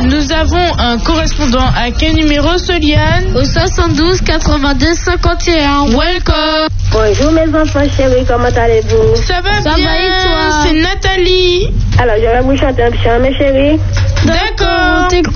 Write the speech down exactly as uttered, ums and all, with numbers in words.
Nous avons un correspondant à quel numéro, Soliane? Au soixante-douze quatre-vingt-deux cinquante et un. Welcome. Bonjour mes enfants chéris, comment allez-vous? Ça va Ça bien, va et toi? c'est Nathalie. Alors je vais vous chanter un chant mes chéris. D'accord.